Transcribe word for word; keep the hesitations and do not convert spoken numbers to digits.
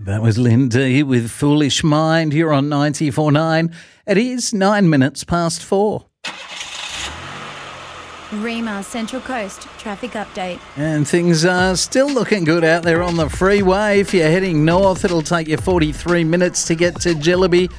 That was Lindy with Foolish Mind. You're on ninety-four point nine. It is nine minutes past four. Rema Central Coast traffic update. And things are still looking good out there on the freeway. If you're heading north, it'll take you forty-three minutes to get to Jillaby.